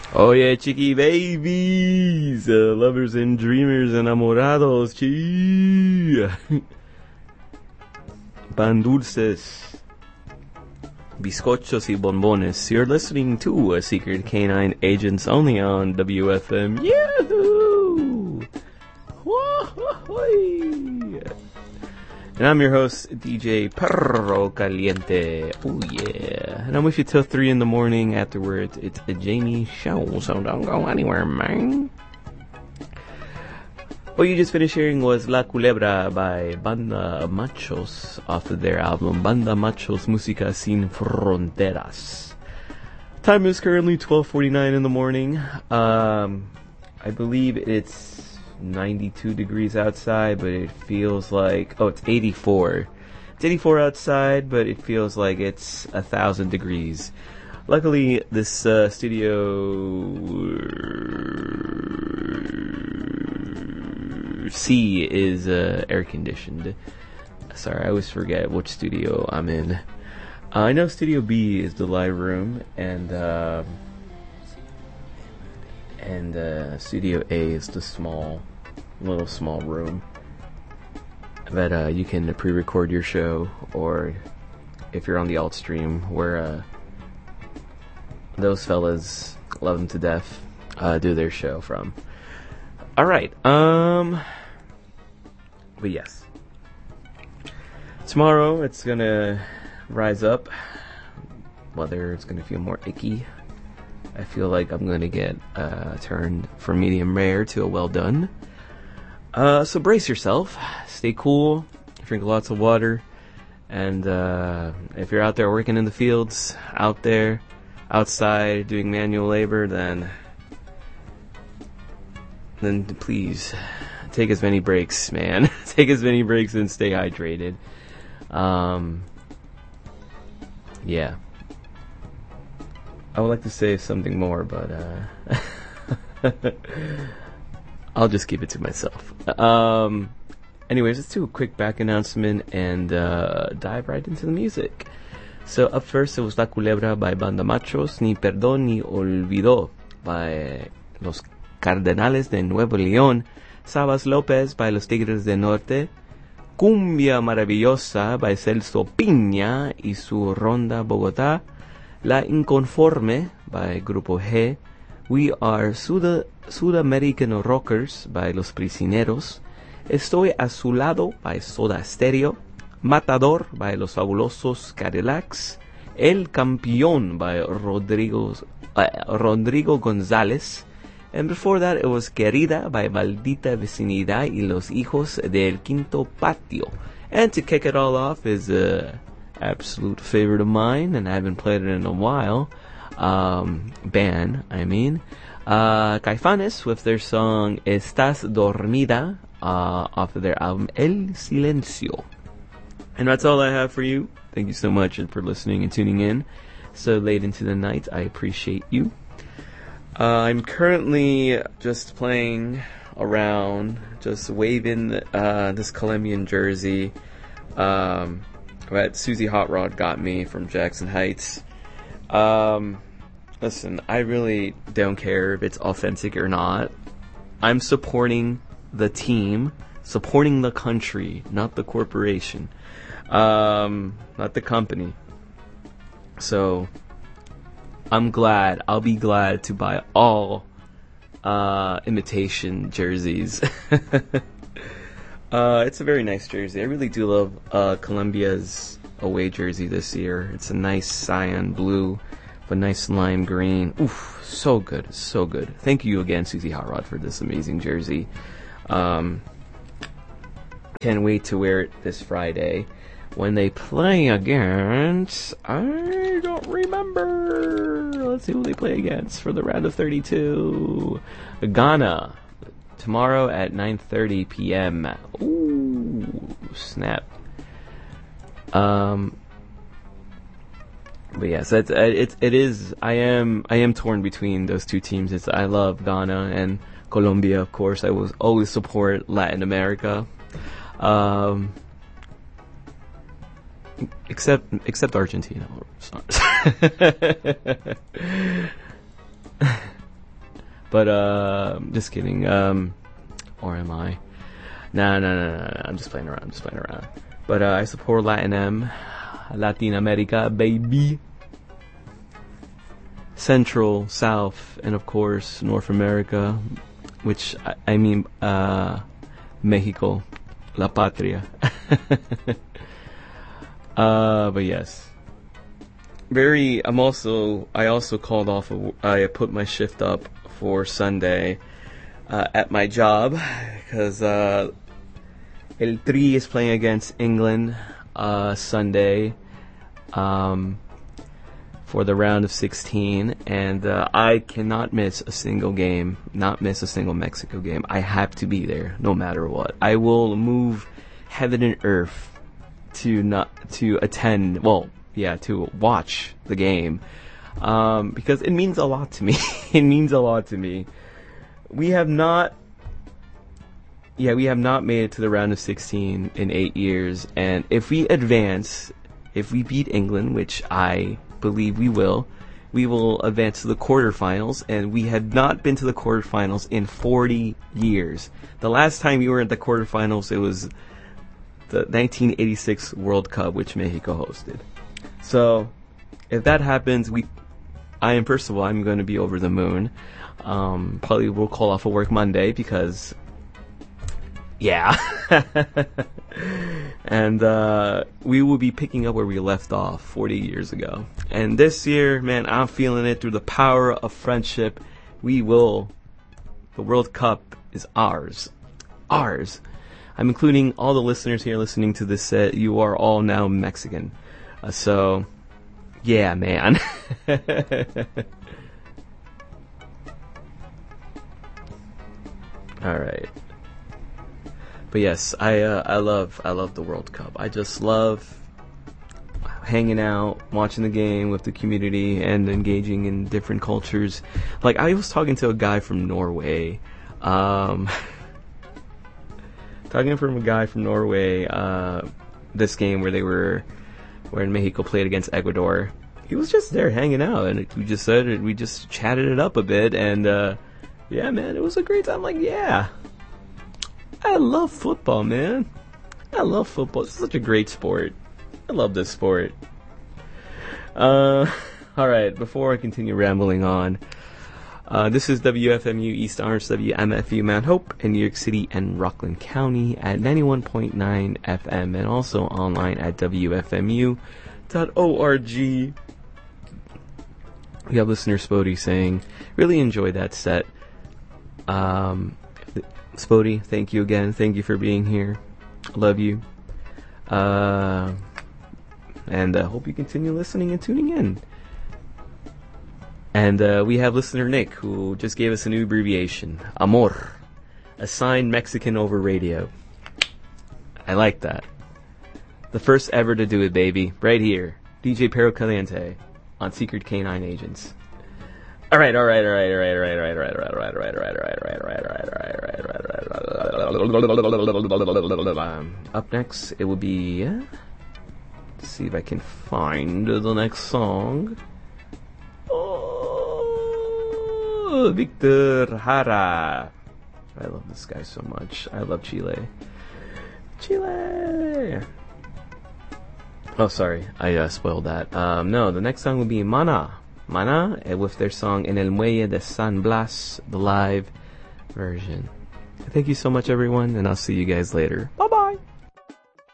Oh yeah, chiqui babies, lovers and dreamers, enamorados, pan dulces, bizcochos y bonbones. You're listening to a Secret Canine Agents only on WFM. Yahoo! Whoa-ho-hoy! And I'm your host, DJ Perro Caliente. Oh yeah. And I'm with you till 3 in the morning. Afterwards, it's a Jamie show, so don't go anywhere, man. What you just finished hearing was La Culebra by Banda Machos off of their album Banda Machos Música Sin Fronteras. Time is currently 12:49 in the morning. I believe it's 92 degrees outside, but it feels like, it's 84. It's 84 outside, but it feels like it's 1,000 degrees. Luckily, this studio C is air conditioned. Sorry, I always forget which studio I'm in. I know Studio B is the live room, and Studio A is the small room that you can pre-record your show, or if you're on the alt stream, where those fellas love them to death, do their show from. All right, but yes, tomorrow it's gonna rise up. Weather is gonna feel more icky. I feel like I'm gonna get turned from medium rare to a well done. So brace yourself, stay cool, drink lots of water, and if you're out there working in the fields, outside doing manual labor, then please take as many breaks, man. Take as many breaks and stay hydrated. Yeah. I would like to say something more, but I'll just keep it to myself. Anyways, let's do a quick back announcement and dive right into the music. So up first, it was La Culebra by Banda Machos, Ni Perdón Ni Olvido by Los Cardenales de Nuevo León, Sabas López by Los Tigres del Norte, Cumbia Maravillosa by Celso Piña y su Ronda Bogotá, La Inconforme by Grupo G, We Are Sudamerican Rockers by Los Prisioneros, Estoy a su lado by Soda Stereo, Matador by Los Fabulosos Cadillacs, El Campeón by Rodrigo González, and before that it was Querida by Maldita Vecindad y Los Hijos del Quinto Patio. And to kick it all off is absolute favorite of mine, and I haven't played it in a while, Caifanes with their song Estás Dormida off of their album El Silencio. And that's all I have for you. Thank you so much for listening and tuning in so late into the night. I appreciate you. I'm currently just playing around, just waving this Colombian jersey that Susie Hot Rod got me from Jackson Heights. Listen, I really don't care if it's authentic or not. I'm supporting the team, supporting the country, not the corporation, not the company. So I'll be glad to buy all imitation jerseys. It's a very nice jersey. I really do love Colombia's away jersey this year. It's a nice cyan blue, but nice lime green. Oof, so good, so good. Thank you again, Susie Hot Rod, for this amazing jersey. Can't wait to wear it this Friday when they play against, I don't remember. Let's see who they play against for the round of 32. Ghana. Tomorrow at 9:30 p.m. Ooh, snap. But yes, it is. I am torn between those two teams. I love Ghana and Colombia, of course. I will always support Latin America. Except Argentina. But just kidding. Or am I? No. I'm just playing around. But I support Latin America, baby. Central, South, and of course North America, which I mean Mexico, la patria. But yes. I also called off. I put my shift up for Sunday at my job because El Tri is playing against England Sunday for the round of 16, and I cannot miss a single game, not miss a single Mexico game. I have to be there no matter what. I will move heaven and earth to attend. Well, yeah, to watch the game because it means a lot to me. It means a lot to me. We have not made it to the round of 16 in 8 years, and if we beat England, which I believe we will advance to the quarterfinals, and we had not been to the quarterfinals in 40 years. The last time we were at the quarterfinals, it was the 1986 World Cup, which Mexico hosted. So, if that happens, I'm going to be over the moon. Probably will call off of work Monday because, yeah. And we will be picking up where we left off 40 years ago. And this year, man, I'm feeling it through the power of friendship. The World Cup is ours. Ours. I'm including all the listeners here listening to this set. You are all now Mexican. So, yeah, man. Alright. But yes, I love the World Cup. I just love hanging out, watching the game with the community, and engaging in different cultures. Like, I was talking to a guy from Norway. This game where Mexico played against Ecuador. He was just there hanging out, and we just chatted it up a bit, and yeah, man, it was a great time. Like, yeah, I love football, man. I love football. It's such a great sport. I love this sport. Alright, before I continue rambling on, this is WFMU East Orange, WMFU Mount Hope in New York City and Rockland County at 91.9 FM, and also online at WFMU.org. We have listener Spody saying, really enjoyed that set. Spody, thank you again. Thank you for being here. Love you. And hope you continue listening and tuning in. And we have listener Nick, who just gave us a new abbreviation. Amor. Assigned Mexican over radio. I like that. The first ever to do it, baby. Right here. DJ Perro Caliente on Secret K9 Agents. Alright. Up next, it will be... let's see if I can find the next song. Oh, Victor Jara. I love this guy so much. I love Chile. Oh, sorry. I spoiled that. No, the next song will be Mana with their song En el Muelle de San Blas, the live version. Thank you so much, everyone, and I'll see you guys later. Bye.